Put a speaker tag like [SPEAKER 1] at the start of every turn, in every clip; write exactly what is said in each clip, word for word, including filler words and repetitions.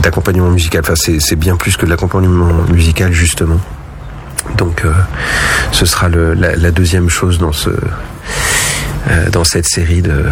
[SPEAKER 1] d'accompagnement musical. Enfin, c'est, c'est bien plus que de l'accompagnement musical, justement. Donc, euh, ce sera le, la, la deuxième chose dans ce, euh, dans cette série de,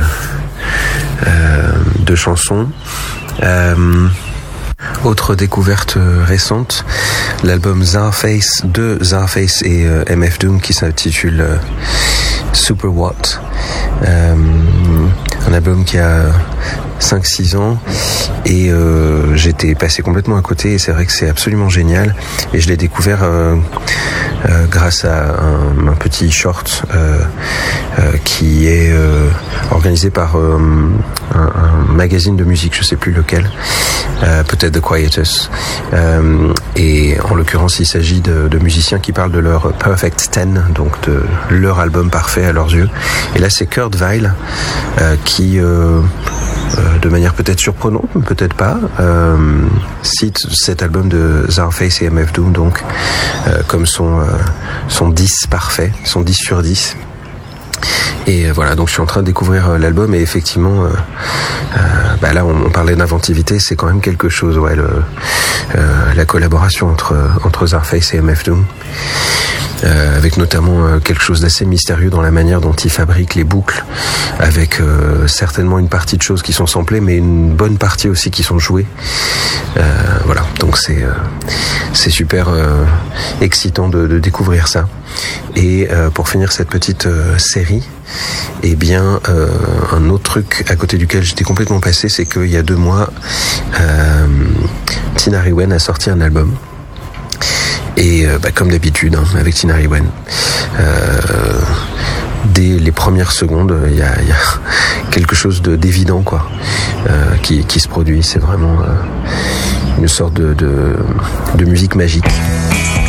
[SPEAKER 1] euh, de chansons. Euh, Autre découverte récente, l'album Czarface de Czarface et euh, M F Doom qui s'intitule euh, Super What. Euh, un album qui a cinq six ans et euh, j'étais passé complètement à côté et c'est vrai que c'est absolument génial et je l'ai découvert euh, euh, grâce à un, un petit short euh, euh, qui est euh, organisé par euh, un, un magazine de musique, je sais plus lequel, euh, peut-être The Quietus, euh, et en l'occurrence il s'agit de, de musiciens qui parlent de leur Perfect Ten, donc de leur album parfait à leurs yeux, et là c'est Kurt Weill euh, qui euh, Euh, de manière peut-être surprenante, peut-être pas, euh, cite cet album de Czarface et M F Doom donc euh, comme son, euh, son dix parfait, son dix sur dix. Et euh, voilà, donc je suis en train de découvrir euh, l'album et effectivement, euh, euh, bah là on, on parlait d'inventivité, c'est quand même quelque chose, ouais, le, euh, la collaboration entre, entre Czarface et M F Doom. Euh, avec notamment euh, quelque chose d'assez mystérieux dans la manière dont ils fabriquent les boucles, avec euh, certainement une partie de choses qui sont samplées, mais une bonne partie aussi qui sont jouées. Euh, voilà, donc c'est euh, c'est super euh, excitant de, de découvrir ça. Et euh, pour finir cette petite euh, série, eh bien, euh, un autre truc à côté duquel j'étais complètement passé, c'est qu'il y a deux mois, euh, Tinari Wen a sorti un album. Et euh, bah, comme d'habitude, hein, avec Tinari Wen, euh, dès les premières secondes, il y a, y a quelque chose de, d'évident, quoi, euh, qui, qui se produit. C'est vraiment euh, une sorte de, de, de musique magique.